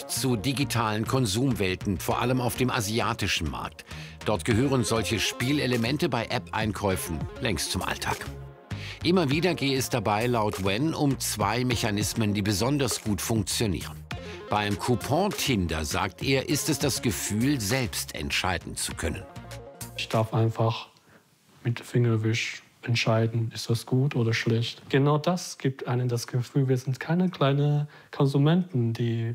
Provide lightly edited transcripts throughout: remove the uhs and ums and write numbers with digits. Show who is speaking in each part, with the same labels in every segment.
Speaker 1: zu digitalen Konsumwelten, vor allem auf dem asiatischen Markt. Dort gehören solche Spielelemente bei App-Einkäufen längst zum Alltag. Immer wieder gehe es dabei laut Wen um zwei Mechanismen, die besonders gut funktionieren. Beim Coupon-Tinder, sagt er, ist es das Gefühl, selbst entscheiden zu können.
Speaker 2: Ich darf einfach mit Fingerwisch entscheiden, ist das gut oder schlecht. Genau das gibt einem das Gefühl, wir sind keine kleinen Konsumenten, die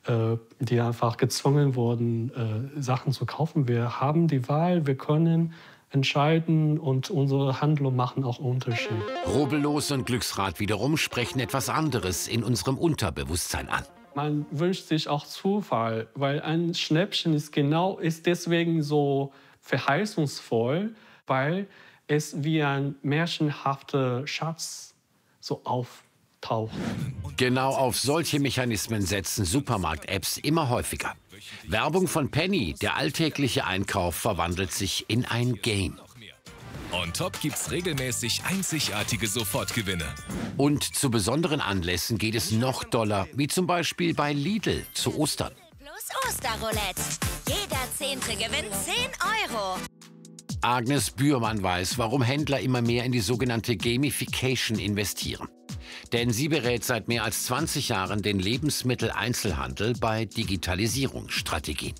Speaker 2: einfach gezwungen wurden, Sachen zu kaufen. Wir haben die Wahl, wir können entscheiden und unsere Handlungen machen auch Unterschied.
Speaker 1: Rubbellos und Glücksrad wiederum sprechen etwas anderes in unserem Unterbewusstsein an.
Speaker 2: Man wünscht sich auch Zufall, weil ein Schnäppchen ist deswegen so verheißungsvoll, weil es wie ein märchenhafter Schatz so auftaucht.
Speaker 1: Genau auf solche Mechanismen setzen Supermarkt-Apps immer häufiger. Werbung von Penny, der alltägliche Einkauf, verwandelt sich in ein Game.
Speaker 3: On top gibt's regelmäßig einzigartige Sofortgewinne.
Speaker 1: Und zu besonderen Anlässen geht es noch doller, wie zum Beispiel bei Lidl zu Ostern.
Speaker 4: Plus Osterroulette. Jeder Zehnte gewinnt 10 Euro.
Speaker 1: Agnes Bührmann weiß, warum Händler immer mehr in die sogenannte Gamification investieren. Denn sie berät seit mehr als 20 Jahren den Lebensmitteleinzelhandel bei Digitalisierungsstrategien.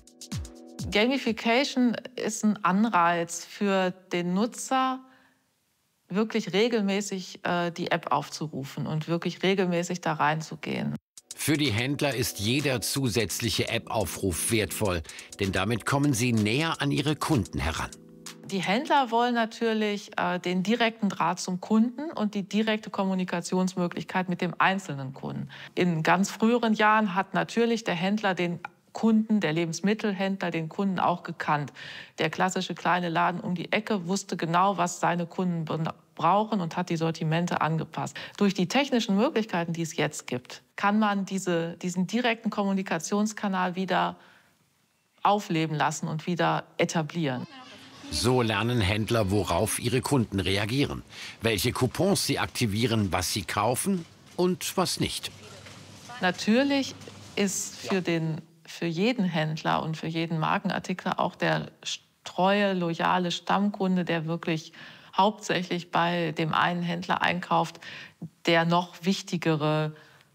Speaker 5: Gamification ist ein Anreiz für den Nutzer, wirklich regelmäßig die App aufzurufen und wirklich regelmäßig da reinzugehen.
Speaker 1: Für die Händler ist jeder zusätzliche App-Aufruf wertvoll, denn damit kommen sie näher an ihre Kunden heran.
Speaker 5: Die Händler wollen natürlich den direkten Draht zum Kunden und die direkte Kommunikationsmöglichkeit mit dem einzelnen Kunden. In ganz früheren Jahren hat natürlich der Händler den Kunden, der Lebensmittelhändler, den Kunden auch gekannt. Der klassische kleine Laden um die Ecke wusste genau, was seine Kunden brauchen und hat die Sortimente angepasst. Durch die technischen Möglichkeiten, die es jetzt gibt, kann man diesen direkten Kommunikationskanal wieder aufleben lassen und wieder etablieren.
Speaker 1: So lernen Händler, worauf ihre Kunden reagieren, welche Coupons sie aktivieren, was sie kaufen und was nicht.
Speaker 5: Natürlich ist für jeden Händler und für jeden Markenartikler auch der treue, loyale Stammkunde, der wirklich hauptsächlich bei dem einen Händler einkauft, der noch wichtigere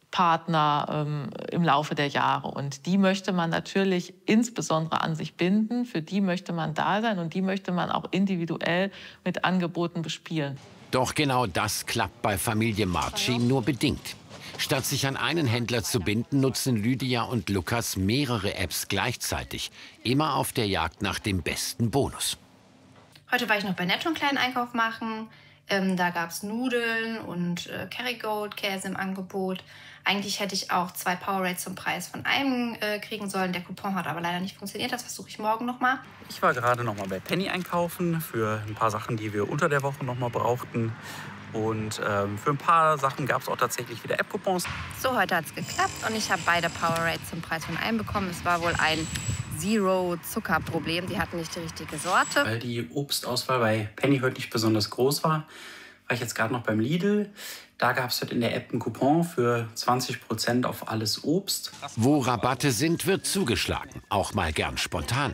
Speaker 5: Partner im Laufe der Jahre. Und die möchte man natürlich insbesondere an sich binden, für die möchte man da sein und die möchte man auch individuell mit Angeboten bespielen.
Speaker 1: Doch genau das klappt bei Familie Marci nur bedingt. Statt sich an einen Händler zu binden, nutzen Lydia und Lukas mehrere Apps gleichzeitig, immer auf der Jagd nach dem besten Bonus.
Speaker 6: Heute war ich noch bei Netto einen kleinen Einkauf machen. Da gab es Nudeln und Kerrygold-Käse im Angebot. Eigentlich hätte ich auch 2 Powerade zum Preis von einem kriegen sollen. Der Coupon hat aber leider nicht funktioniert. Das versuche ich morgen noch mal.
Speaker 7: Ich war gerade noch mal bei Penny einkaufen für ein paar Sachen, die wir unter der Woche noch mal brauchten. Und für ein paar Sachen gab es auch tatsächlich wieder App-Coupons.
Speaker 6: So, heute hat es geklappt und ich habe beide Powerade zum Preis von einem bekommen. Es war wohl ein Zero-Zucker-Problem. Die hatten nicht die richtige Sorte.
Speaker 7: Weil die Obstauswahl bei Penny heute nicht besonders groß war ich jetzt gerade noch beim Lidl. Da gab es heute in der App einen Coupon für 20% auf alles Obst.
Speaker 1: Wo Rabatte sind, wird zugeschlagen. Auch mal gern spontan.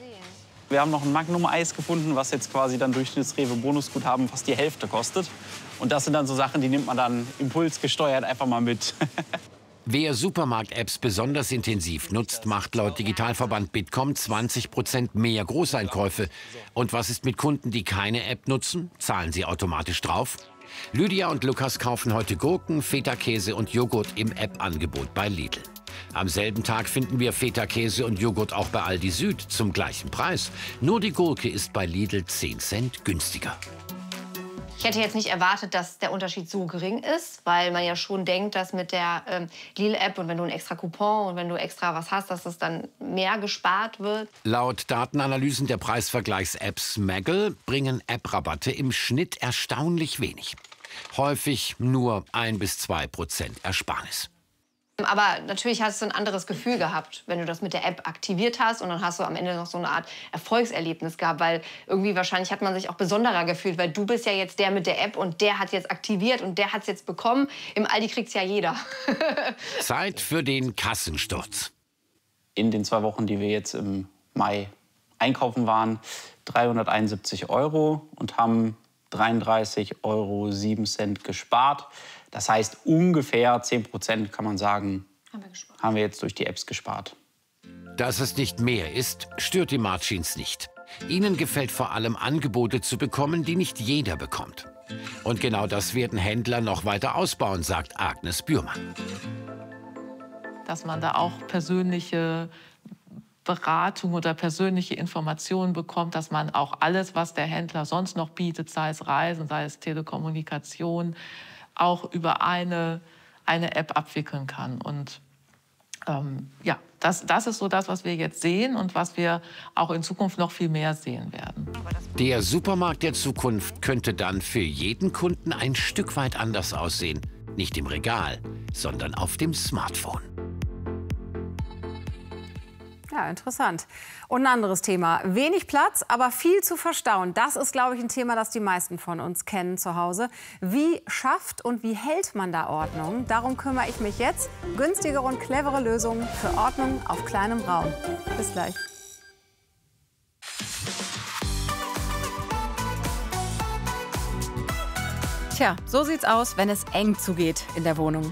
Speaker 7: Wir haben noch ein Magnum-Eis gefunden, was jetzt quasi dann durch das Rewe-Bonusguthaben fast die Hälfte kostet. Und das sind dann so Sachen, die nimmt man dann impulsgesteuert einfach mal mit.
Speaker 1: Wer Supermarkt-Apps besonders intensiv nutzt, macht laut Digitalverband Bitkom 20% mehr Großeinkäufe. Und was ist mit Kunden, die keine App nutzen? Zahlen sie automatisch drauf? Lydia und Lukas kaufen heute Gurken, Feta-Käse und Joghurt im App-Angebot bei Lidl. Am selben Tag finden wir Feta-Käse und Joghurt auch bei Aldi Süd zum gleichen Preis. Nur die Gurke ist bei Lidl 10 Cent günstiger.
Speaker 6: Ich hätte jetzt nicht erwartet, dass der Unterschied so gering ist, weil man ja schon denkt, dass mit der Lidl-App und wenn du ein extra Coupon und wenn du extra was hast, dass es dann mehr gespart wird.
Speaker 1: Laut Datenanalysen der Preisvergleichs-App Smaggle bringen App-Rabatte im Schnitt erstaunlich wenig. Häufig nur 1–2% Ersparnis.
Speaker 6: Aber natürlich hast du ein anderes Gefühl gehabt, wenn du das mit der App aktiviert hast. Und dann hast du am Ende noch so eine Art Erfolgserlebnis gehabt. Weil irgendwie wahrscheinlich hat man sich auch besonderer gefühlt. Weil du bist ja jetzt der mit der App und der hat jetzt aktiviert und der hat es jetzt bekommen. Im Aldi kriegt's ja jeder.
Speaker 1: Zeit für den Kassensturz.
Speaker 7: in den 2 Wochen, die wir jetzt im Mai einkaufen waren, 371 € und haben 33,07 € gespart. Das heißt, ungefähr 10% kann man sagen, haben wir jetzt durch die Apps gespart.
Speaker 1: Dass es nicht mehr ist, stört die Martins nicht. Ihnen gefällt vor allem, Angebote zu bekommen, die nicht jeder bekommt. Und genau das werden Händler noch weiter ausbauen, sagt Agnes Bührmann.
Speaker 5: Dass man da auch persönliche Beratung oder persönliche Informationen bekommt, dass man auch alles, was der Händler sonst noch bietet, sei es Reisen, sei es Telekommunikation, auch über eine App abwickeln kann. Und ja, das ist so das, was wir jetzt sehen und was wir auch in Zukunft noch viel mehr sehen werden.
Speaker 1: Der Supermarkt der Zukunft könnte dann für jeden Kunden ein Stück weit anders aussehen. Nicht im Regal, sondern auf dem Smartphone.
Speaker 8: Ja, interessant. Und ein anderes Thema. Wenig Platz, aber viel zu verstauen. Das ist, glaube ich, ein Thema, das die meisten von uns kennen zu Hause. Wie schafft und wie hält man da Ordnung? Darum kümmere ich mich jetzt. Günstigere und clevere Lösungen für Ordnung auf kleinem Raum. Bis gleich. Tja, so sieht's aus, wenn es eng zugeht in der Wohnung.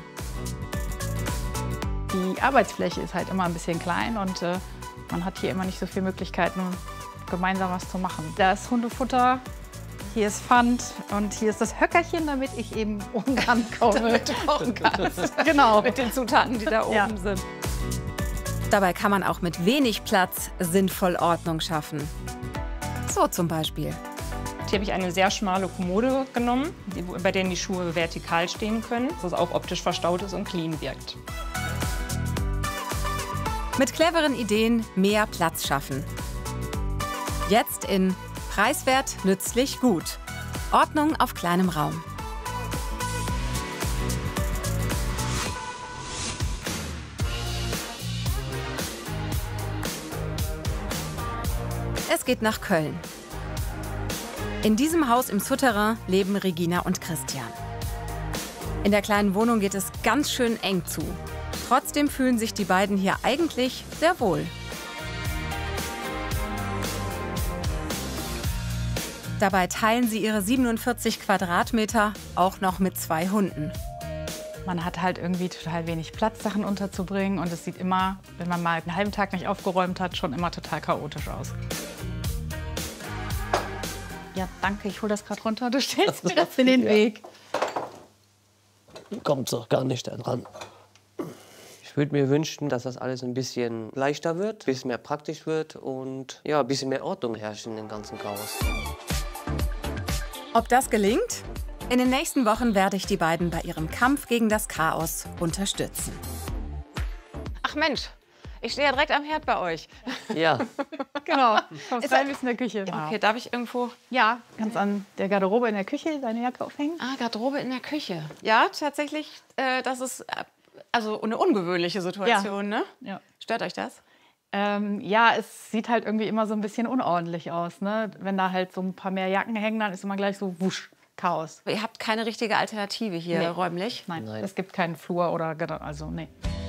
Speaker 9: Die Arbeitsfläche ist halt immer ein bisschen klein und man hat hier immer nicht so viele Möglichkeiten, gemeinsam was zu machen. Da ist Hundefutter, hier ist Pfand und hier ist das Höckerchen, damit ich eben Ungarn komme.
Speaker 8: Damit du kochen kannst.
Speaker 9: Genau.
Speaker 8: Mit den Zutaten, die da oben sind. Dabei kann man auch mit wenig Platz sinnvoll Ordnung schaffen. So zum Beispiel.
Speaker 10: Hier habe ich eine sehr schmale Kommode genommen, bei der die Schuhe vertikal stehen können, dass es auch optisch verstaut ist und clean wirkt.
Speaker 8: Mit cleveren Ideen mehr Platz schaffen. Jetzt in Preiswert, nützlich, gut. Ordnung auf kleinem Raum. Es geht nach Köln. In diesem Haus im Souterrain leben Regina und Christian. In der kleinen Wohnung geht es ganz schön eng zu. Trotzdem fühlen sich die beiden hier eigentlich sehr wohl. Dabei teilen sie ihre 47 Quadratmeter auch noch mit 2 Hunden.
Speaker 9: Man hat halt irgendwie total wenig Platz, Sachen unterzubringen. Und es sieht immer, wenn man mal einen halben Tag nicht aufgeräumt hat, schon immer total chaotisch aus. Ja, danke, ich hole das gerade runter. Du stellst mir das in den Weg.
Speaker 11: Kommt doch gar nicht da dran. Ich würde mir wünschen, dass das alles ein bisschen leichter wird, ein bisschen mehr praktisch wird und ja, ein bisschen mehr Ordnung herrscht in dem ganzen Chaos.
Speaker 8: Ob das gelingt? In den nächsten Wochen werde ich die beiden bei ihrem Kampf gegen das Chaos unterstützen.
Speaker 12: Ach Mensch, ich stehe ja direkt am Herd bei euch.
Speaker 11: Ja.
Speaker 9: Genau, kommst rein bis in der Küche.
Speaker 12: Okay, darf ich irgendwo?
Speaker 9: Ja, kannst an der Garderobe in der Küche deine Jacke aufhängen.
Speaker 12: Ah, Garderobe in der Küche. Ja, tatsächlich, das ist also eine ungewöhnliche Situation,
Speaker 9: ja.
Speaker 12: Ne?
Speaker 9: Ja.
Speaker 12: Stört euch das?
Speaker 9: Ja, es sieht halt irgendwie immer so ein bisschen unordentlich aus. Ne? Wenn da halt so ein paar mehr Jacken hängen, dann ist immer gleich so wusch, Chaos.
Speaker 12: Ihr habt keine richtige Alternative hier räumlich?
Speaker 9: Nein, es gibt keinen Flur oder, also nee.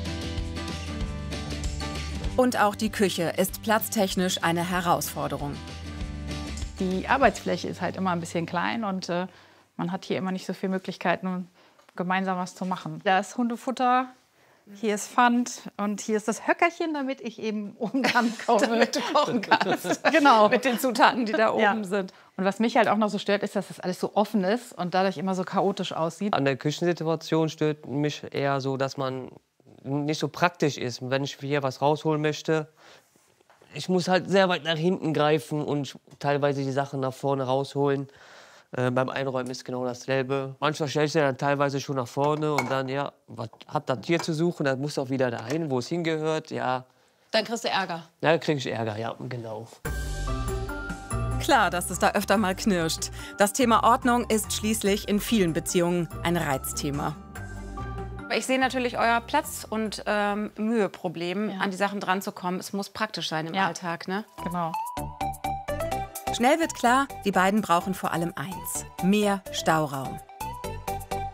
Speaker 8: Und auch die Küche ist platztechnisch eine Herausforderung.
Speaker 9: Die Arbeitsfläche ist halt immer ein bisschen klein und man hat hier immer nicht so viele Möglichkeiten, gemeinsam was zu machen. Da ist Hundefutter, hier ist Pfand und hier ist das Höckerchen, damit ich eben Ungarn komme.
Speaker 12: Damit du kochen kannst.
Speaker 9: Genau.
Speaker 12: Mit den Zutaten, die da oben sind.
Speaker 9: Und was mich halt auch noch so stört, ist, dass das alles so offen ist und dadurch immer so chaotisch aussieht.
Speaker 11: An der Küchensituation stört mich eher so, dass man nicht so praktisch ist. Wenn ich hier was rausholen möchte, ich muss halt sehr weit nach hinten greifen und teilweise die Sachen nach vorne rausholen. Beim Einräumen ist genau dasselbe. Manchmal stelle ich sie dann teilweise schon nach vorne und dann, ja, was hat das hier zu suchen? Dann muss auch wieder dahin, wo es hingehört, ja.
Speaker 12: Dann kriegst du Ärger.
Speaker 11: Ja, dann kriege ich Ärger, ja, genau.
Speaker 8: Klar, dass es da öfter mal knirscht. Das Thema Ordnung ist schließlich in vielen Beziehungen ein Reizthema.
Speaker 12: Ich sehe natürlich euer Platz- und Müheproblem, an die Sachen dran zu kommen. Es muss praktisch sein im Alltag, ne?
Speaker 9: Genau.
Speaker 8: Schnell wird klar, die beiden brauchen vor allem eins: mehr Stauraum.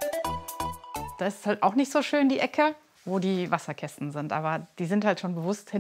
Speaker 9: Das ist halt auch nicht so schön, die Ecke, wo die Wasserkästen sind. Aber die sind halt schon bewusst